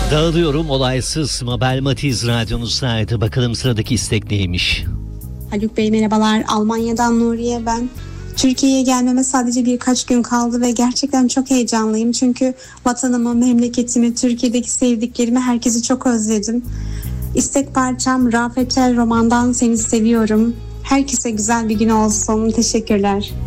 Dağılıyorum olaysız Mabel Matiz radyonuzdaydı. Bakalım sıradaki istek neymiş? Haluk Bey merhabalar. Almanya'dan Nuriye ben. Türkiye'ye gelmeme sadece birkaç gün kaldı ve gerçekten çok heyecanlıyım. Çünkü vatanımı, memleketimi, Türkiye'deki sevdiklerimi, herkesi çok özledim. İstek parçam Rafet El Roman'dan Seni Seviyorum. Herkese güzel bir gün olsun. Teşekkürler.